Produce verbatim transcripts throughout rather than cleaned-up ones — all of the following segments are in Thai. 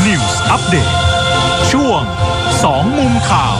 News Update ช่วงสองมุมข่าว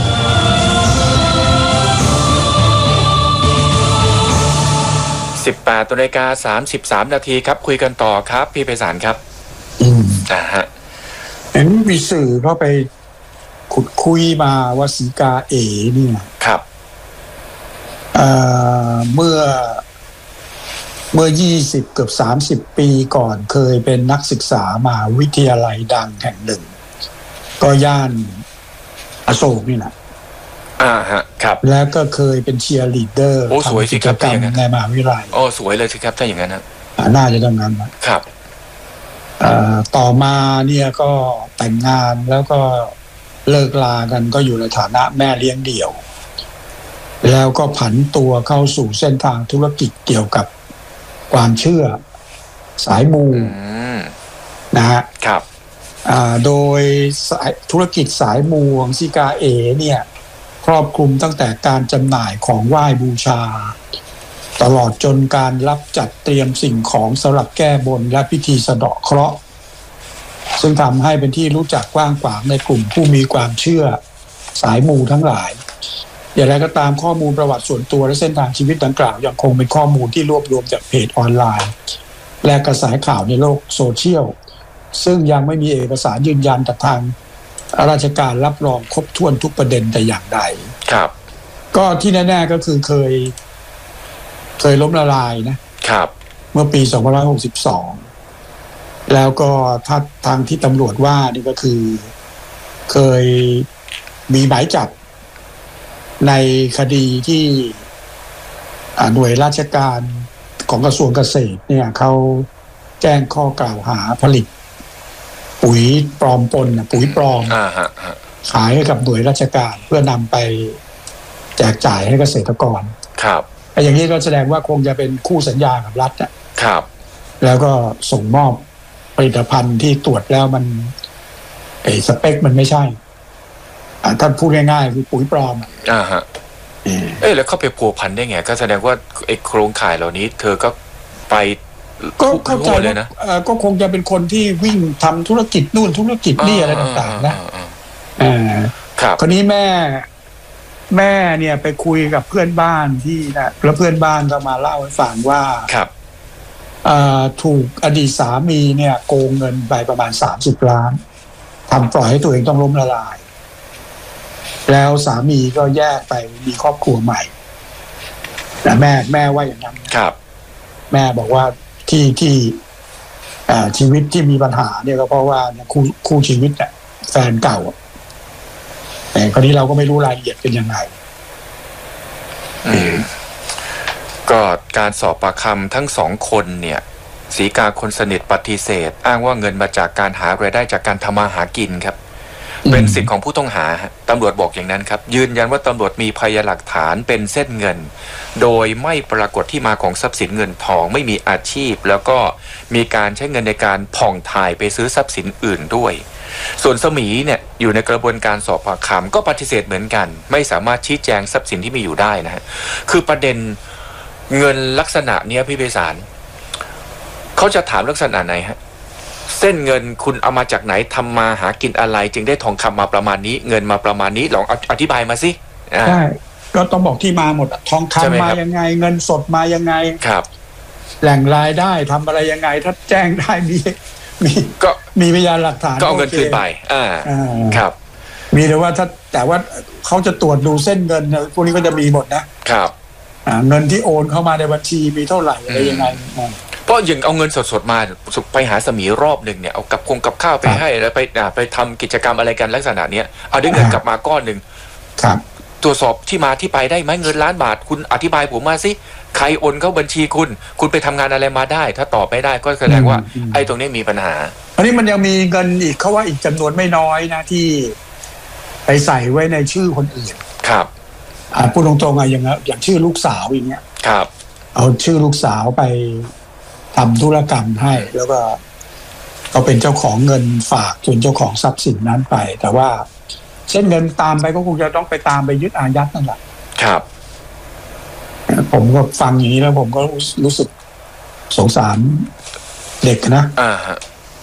สิบแปดนาฬิกาสามสิบสามนาทีครับคุยกันต่อครับพี่ไพศาลครับอืมอ่าฮะเห็นมีสื่อเข้าไปขุดคุยมาว่าสีกาเอ๋เนี่ยครับเอ่อเมื่อเมื่อยี่สิบเกือบสามสิบปีก่อนเคยเป็นนักศึกษามหาวิทยาลัยดังแห่งหนึ่งก็ย่านอโศกนี่แหละอ่าฮะครับแล้วก็เคยเป็นเชียร์ลีดเดอร์ทำกิจกรรมในมหาวิทยาลัยโอ้สวยเลยสิครับถ้าอย่างนั้นนะน่าจะดังนั้นนะครับต่อมาเนี่ยก็แต่งงานแล้วก็เลิกลากันก็อยู่ในฐานะแม่เลี้ยงเดี่ยวแล้วก็ผันตัวเข้าสู่เส้นทางธุรกิจเกี่ยวกับความเชื่อสายมูนะฮะครับโดยธุรกิจสายมูของซิกาเอเนี่ยครอบคลุมตั้งแต่การจำหน่ายของไหว้บูชาตลอดจนการรับจัดเตรียมสิ่งของสำหรับแก้บนและพิธีสะเดาะเคราะห์ซึ่งทำให้เป็นที่รู้จักกว้างขวางในกลุ่มผู้มีความเชื่อสายมูทั้งหลายอย่างไรก็ตามข้อมูลประวัติส่วนตัวและเส้นทางชีวิตดังกล่าวยังคงเป็นข้อมูลที่รวบรวมจากเพจออนไลน์และกระแสข่าวในโลกโซเชียลซึ่งยังไม่มีเอกสารยืนยันจากทางราชการรับรองครบถ้วนทุกประเด็นแต่อย่างใดครับก็ที่แน่ๆก็คือเคยเคยล้มละลายนะครับเมื่อปีสองพันห้าร้อยหกสิบสองแล้วก็ถ้าทางที่ตำรวจว่านี่ก็คือเคยมีหมายจับในคดีที่หน่วยราชการของกระทรวงเกษตรเนี่ยเขาแจ้งข้อกล่าวหาผลิตปุ๋ยปลอมปนปุ๋ยปลอมขายให้กับหน่วยราชการเพื่อนำไปแจกจ่ายให้เกษตรกรครับอย่างนี้ก็แสดงว่าคงจะเป็นคู่สัญญากับรัฐนะครับแล้วก็ส่งมอบผลิตภัณฑ์ที่ตรวจแล้วมันไอ้สเปคมันไม่ใช่ท่านพูดง่ายๆคือปุ๋ยปลอมอ่าฮะเอ๊ะแล้วเข้าไปพัวพันได้ไงก็แสดงว่าไอ้โครงข่ายเหล่านี้เธอก็ไปก็เข้าใจเลยนะก็คงจะเป็นคนที่วิ่งทำธุรกิจนู่นธุรกิจนี่อะไรต่างๆนะอ่าครับคราวนี้แม่แม่เนี่ยไปคุยกับเพื่อนบ้านที่นะแล้วเพื่อนบ้านก็มาเล่าให้ฟังว่าครับถูกอดีตสามีเนี่ยโกงเงินไปประมาณสามสิบล้านทำปล่อยให้ตัวเองต้องล้มละลายแล้วสามีก็แยกไปมีครอบครัวใหม่แต่แม่แม่ว่าอย่างนั้นครับแม่บอกว่าที่ที่ชีวิตที่มีปัญหาเนี่ยก็เพราะว่าคู่คู่ชีวิตเนี่ยแฟนเก่าแต่คราวนี้เราก็ไม่รู้รายละเอียดเป็นยังไงอืมก็การสอบปากคำทั้งสองคนเนี่ยศรีกาคนสนิทปฏิเสธอ้างว่าเงินมาจากการหารายได้จากการทำมาหากินครับเป็นสิทธิ์ของผู้ต้องหาตำรวจบอกอย่างนั้นครับยืนยันว่าตำรวจมีพยานหลักฐานเป็นเส้นเงินโดยไม่ปรากฏที่มาของทรัพย์สินเงินทองไม่มีอาชีพแล้วก็มีการใช้เงินในการผ่องถ่ายไปซื้อทรัพย์สินอื่นด้วยส่วนสมีเนี่ยอยู่ในกระบวนการสอบปากคำก็ปฏิเสธเหมือนกันไม่สามารถชี้แจงทรัพย์สินที่มีอยู่ได้นะฮะคือประเด็นเงินลักษณะเนี้ยพี่ไพศาลเขาจะถามลักษณะไหนฮะเส้นเงินคุณเอามาจากไหนทำมาหากินอะไรจึงได้ทองคำมาประมาณนี้เงินมาประมาณนี้ลองอธิบายมาสิใช่ก็ต้องบอกที่มาหมดทองคำมายังไงเงินสดมายังไงครับแหล่งรายได้ทำอะไรยังไงถ้าแจ้งได้มีมีก็มีพยานหลักฐานก็เอาเงินคืนไปอ่าครับมีแต่ว่าถ้าแต่ว่าเขาจะตรวจดูเส้นเงินพวกนี้ก็จะมีหมดนะครับเงินที่โอนเข้ามาในบัญชีมีเท่าไหร่อะไรยังไงเพราะอย่างเอาเงินสดๆมาไปหาสมีรอบหนึ่งเนี่ยเอากับคงกับข้าวไปให้แล้วไปไปทำกิจกรรมอะไรกันลักษณะเนี้ยเอาได้เงินกลับมาก้อนหนึ่งตรวจสอบที่มาที่ไปได้ไหมเงินล้านบาทคุณอธิบายผมมาสิใครโอนเข้าบัญชีคุณคุณไปทำงานอะไรมาได้ถ้าตอบไม่ได้ก็แสดงว่าไอ้ตรงนี้มีปัญหาอันนี้มันยังมีเงินอีกเขาว่าอีกจำนวนไม่น้อยนะที่ไปใส่ไว้ในชื่อคนอื่นครับอ่าพูดตรงๆอะอย่างอย่างชื่อลูกสาวอย่างเงี้ยครับเอาชื่อลูกสาวไปทำธุรกรรมให้แล้วก็ก็เป็นเจ้าของเงินฝากส่วนเจ้าของทรัพย์สินนั้นไปแต่ว่าเส้นเงินตามไปก็คงจะต้องไปตามไปยึดอายัดนั่นแหละครับผมก็ฟังอย่างนี้แล้วผมก็รู้สึกสงสารเด็กนะอ่าฮะ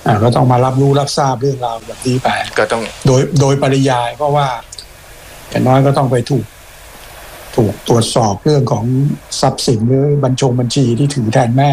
อ่าก็ต้องมารับรู้รับทราบเรื่องราวแบบนี้ไปก็ต้องโดยโดยปริยายเพราะว่าอย่างน้อยก็ต้องไปถูกถูกตรวจสอบเรื่องของทรัพย์สินหรือบัญชงบัญชีที่ถือแทนแม่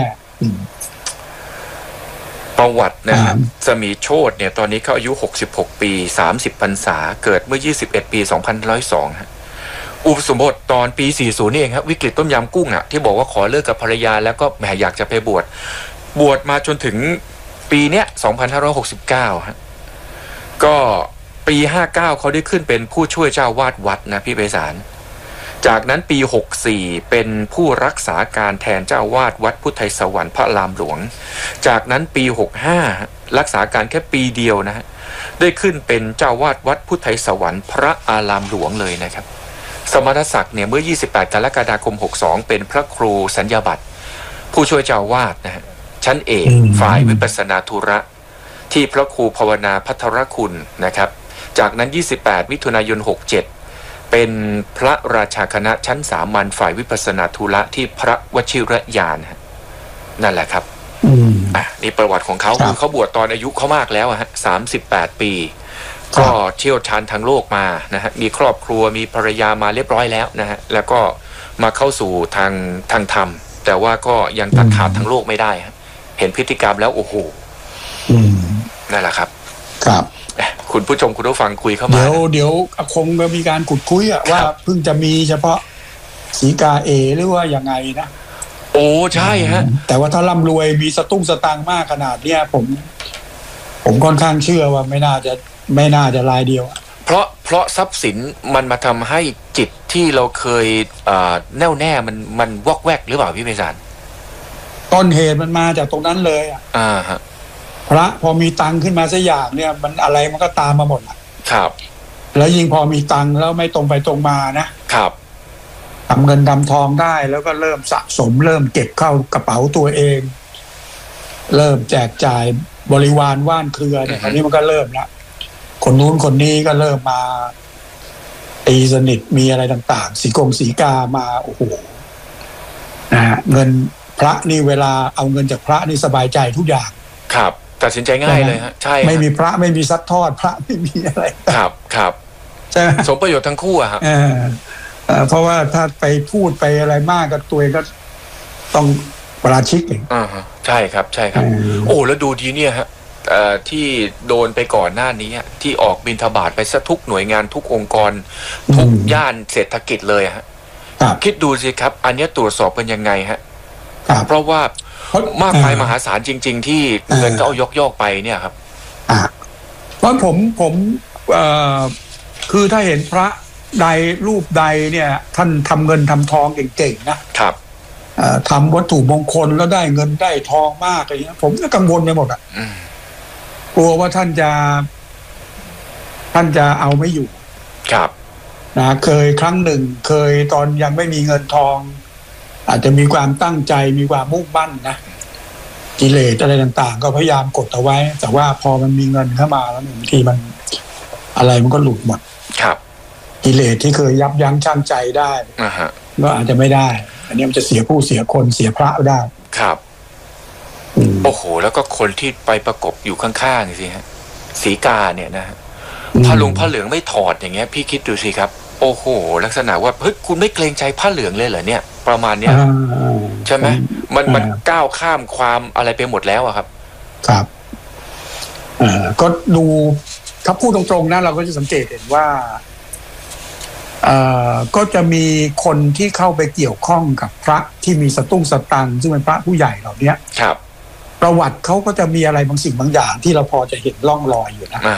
ประวัตินะครับสมีโชติเนี่ยตอนนี้เขาอายุหกสิบหกปีสามสิบพรรษาเกิดเมื่อยี่สิบเอ็ดปีสองพันหนึ่งร้อยสองฮะอุปสมบทตอนปีสี่สิบนี่เองครับวิกฤตต้มยำกุ้งอ่ะที่บอกว่าขอเลิกกับภรรยาแล้วก็แหมอยากจะไปบวชบวชมาจนถึงปีเนี้ยสองพันห้าร้อยหกสิบเก้าฮะก็ปีห้าเก้าเขาได้ขึ้นเป็นผู้ช่วยเจ้าวาดวัดนะพี่ไพศาลจากนั้นปีหกสิบสี่เป็นผู้รักษาการแทนเจ้าวาดวัดพุทธไทยสวรรค์พระรามหลวงจากนั้นปีหกสิบห้ารักษาการแค่ปีเดียวนะฮะได้ขึ้นเป็นเจ้าวาดวัดพุทธไทยสวรรค์พระอารามหลวงเลยนะครับสมณศักดิ์เนี่ยเมื่อยี่สิบแปดกรกฎาคมหกสิบสองเป็นพระครูสัญญาบัตรผู้ช่วยเจ้าวาดนะฮะชั้นเอกฝ่ายวิปัสสนาธุระที่พระครูภาวนาภัทรคุณนะครับจากนั้นยี่สิบแปดมิถุนายนหกสิบเจ็ดเป็นพระราชาคณะชั้นสามัญฝ่ายวิปัสสนาธุระที่พระวชิรยานนั่นแหละครับอ่ะนี่ประวัติของเขาคือเขาบวชตอนอายุเขามากแล้วฮะสามสิบแปดปีก็เชี่ยวชาญทางโลกมานะฮะมีครอบครัวมีภรรยามาเรียบร้อยแล้วนะฮะแล้วก็มาเข้าสู่ทางทางธรรมแต่ว่าก็ยังตัดขาดทางโลกไม่ได้ฮะเห็นพฤติกรรมแล้วโอ้โหนั่นแหละครับครับคุณผู้ชมคุณผู้ฟังคุยเข้ามาเดี๋ยวเดี๋ยวคงจะมีการขุดคุยอะว่าเพิ่งจะมีเฉพาะสีกาเอหรือว่ายังไงนะโอ้ใช่ฮะแต่ว่าถ้าร่ำรวยมีสตุ้งสตางค์มากขนาดเนี้ยผมผมค่อนข้างเชื่อว่าไม่น่าจะไม่น่าจะรายเดียวเพราะเพราะทรัพย์สินมันมาทำให้จิตที่เราเคยแน่วแน่มันมันวอกแวกหรือเปล่าพี่ไพศาลต้นเหตุมันมาจากตรงนั้นเลยอ่าฮะพระพอมีตังค์ขึ้นมาสักอย่างเนี่ยมันอะไรมันก็ตามมาหมดอ่ะครับแล้วยิ่งพอมีตังค์แล้วไม่ตรงไปตรงมานะครับทำเงินทำทองได้แล้วก็เริ่มสะสมเริ่มเก็บเข้ากระเป๋าตัวเองเริ่มแจกจ่ายบริวารว่านเครือเนี่ยอันนี้มันก็เริ่มละคนนู้นคนนี้ก็เริ่มมาตีสนิทมีอะไรต่างๆสีกงสีกามาโอ้โหนะฮะเงินพระนี่เวลาเอาเงินจากพระนี่สบายใจทุกอย่างครับตัดสินใจง่ายเลยฮะใช่ไม่มีพระไม่มีซัดทอดพระไม่มีอะไรครับครับใช่สมประโยชน์ทั้งคู่อะครับเพราะว่าถ้าไปพูดไปอะไรมากก็ตัวเองก็ต้องปราชิกเองอ่าใช่ครับใช่ครับโอ้แล้วดูดีเนี่ยฮะที่โดนไปก่อนหน้านี้ที่ออกบิณฑบาตไปซะทุกหน่วยงานทุกองค์กรทุกย่านเศรษฐกิจเลยฮะคิดดูสิครับอันนี้ตรวจสอบกันยังไงฮะเพราะว่ามากมายมหาศาลจริงๆที่เงินเขาเอายกยอกไปเนี่ยครับอ่าเพราะผมผมเอ่อคือถ้าเห็นพระใดรูปใดเนี่ยท่านทำเงินทำทองเก่งๆนะครับเอ่อทำวัตถุมงคลแล้วได้เงินได้ทองมากอะไรเงี้ยผมก็กังวลไปหมดอ่ะกลัวว่าท่านจะท่านจะเอาไม่อยู่ครับนะเคยครั้งหนึ่งเคยตอนยังไม่มีเงินทองอาจจะมีความตั้งใจมีความมุ่งมั่นนะกิเลสอะไรต่างๆก็พยายามกดเอาไว้แต่ว่าพอมันมีเงินเข้ามาแล้วบางทีมันอะไรมันก็หลุดหมดครับกิเลสที่เคยยับยั้งชั่งใจได้อ่าฮะก็อาจจะไม่ได้อันนี้มันจะเสียผู้เสียคนเสียพระได้ครับโอ้โหแล้วก็คนที่ไปประกบอยู่ข้างๆสิฮะสีกาเนี่ยนะฮะผ้าลุงผ้าเหลืองไม่ถอดอย่างเงี้ยพี่คิดดูสิครับโอ้โหลักษณะว่าเฮ้ยคุณไม่เกรงใจผ้าเหลืองเลยเหรอเนี่ยประมาณเนี้ยใช่ไหมมันมันก้าวข้ามความอะไรไปหมดแล้วอะครับครับเอ่อก็ดูถ้าพูดตรงๆนะเราก็จะสังเกตเห็นว่าเอ่อก็จะมีคนที่เข้าไปเกี่ยวข้องกับพระที่มีสตุ้งสตังซึ่งเป็นพระผู้ใหญ่เหล่านี้ครับประวัติเขาก็จะมีอะไรบางสิ่งบางอย่างที่เราพอจะเห็นร่องรอยอยู่นะ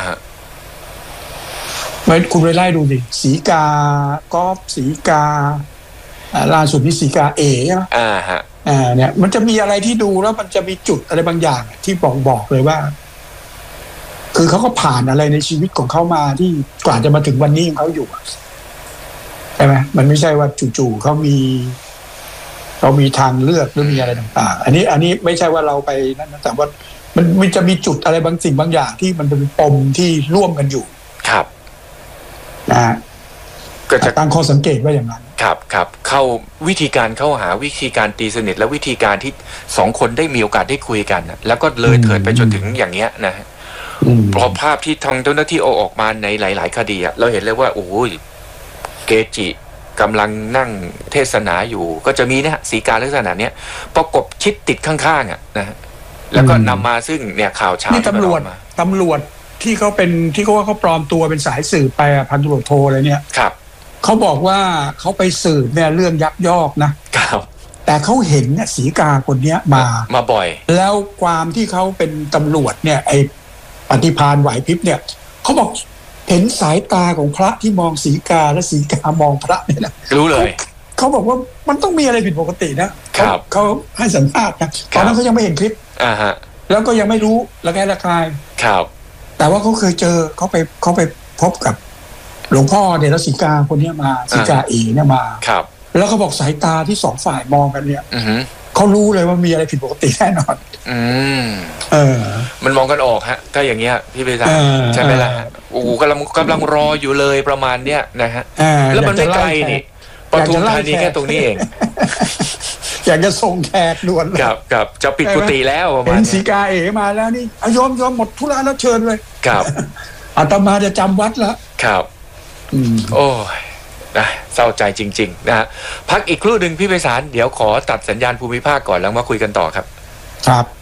ไม่คุณไปไล่ดูดิสีกากอล์ฟสีกาล่าสุดนี่สีกาเอใช่ไหมอ่าฮะอ่าเนี่ยมันจะมีอะไรที่ดูแล้วมันจะมีจุดอะไรบางอย่างที่บอกบอกเลยว่าคือเขาก็ผ่านอะไรในชีวิตของเขามาที่กว่าจะมาถึงวันนี้ของเขาอยู่ใช่ไหมมันไม่ใช่ว่าจู่ๆเขามีเรามีทางเลือกหรือมีอะไรต่างๆอันนี้อันนี้ไม่ใช่ว่าเราไปนั่นนะแต่ว่ามันมันจะมีจุดอะไรบางสิ่งบางอย่างที่มันเป็นปมที่ร่วมกันอยู่ครับนะก็จะตั้งข้อสังเกตว่าอย่างนั้นครับครับเข้าวิธีการเข้าหาวิธีการตีสนิทและวิธีการที่สองคนได้มีโอกาสได้คุยกันแล้วก็เลยเถิดไปจนถึงอย่างเงี้ยนะฮะพอภาพที่ทางเจ้าหน้าที่เอาออกมาในหลายๆคดีอะเราเห็นเลยว่าโอ้ยเกจิกำลังนั่งเทศนาอยู่ก็จะมีนะฮะสีกาลักษณะเนี้ยประกบชิดติดข้างๆอ่ะนะฮะแล้วก็นำมาซึ่งเนี่ยข่าวเช้านี่ตำรวจตำรวจที่เขาเป็นที่เขาว่าเขาปลอมตัวเป็นสายสืบไปพันตำรวจโทอะไรเนี่ยครับเขาบอกว่าเขาไปสืบเนี่ยเรื่องยักยอกนะครับแต่เขาเห็นเนี่ยสีกาคนเนี้ยมามาบ่อยแล้วความที่เขาเป็นตำรวจเนี่ยไอ้ปฏิภาณไหวพริบเนี่ยเขาบอกเห็นสายตาของพระที่มองสีกาและสีกามองพระเนี่ยนะรู้เลยเขาบอกว่ามันต้องมีอะไรผิดปกตินะครับเขาให้สัมภาษณ์นะตอนนั้นเขายังไม่เห็นคลิปอ่าฮะแล้วก็ยังไม่รู้ละแคะละคายครับแต่ว่าเขาเคยเจอเขาไปเขาไปพบกับหลวงพ่อเนี่ยแล้วสีกาคนนี้มาสีกาเอเนี่ยมาครับแล้วเขาบอกสายตาที่สองฝ่ายมองกันเนี่ยอือฮึเขารู้เลยว่ามีอะไรผิดปกติแน่นอนอืมเออมันมองกันออกฮะถ้าอย่างเงี้ยพี่เบษาใช่ไหมล่ะโอ้กำลังกำลังรออยู่เลยประมาณเนี้ยนะฮะแล้วมันไม่ไกลนี่ปทุมธานีแค่ตรงนี้เองอยากจะส่งแขกด่วนเลยครับครับจะปิดกุฏิแล้วประมาณเห็นสีกาเอมาแล้วนี่ยอมยอมหมดธุระแล้วเชิญเลยครับอาตมาจะจำวัดแล้วครับโอ้ยนะเศร้าใจจริงๆนะฮะพักอีกครู่หนึ่งพี่ไพศาลเดี๋ยวขอตัดสัญญาณภูมิภาคก่อนแล้วมาคุยกันต่อครับครับ